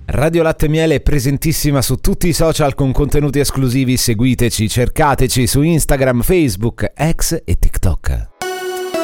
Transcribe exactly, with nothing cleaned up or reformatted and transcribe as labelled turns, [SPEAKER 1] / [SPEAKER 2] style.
[SPEAKER 1] Radio Latte e Miele è presentissima su tutti i social con contenuti esclusivi, seguiteci, cercateci su Instagram, Facebook, X e TikTok.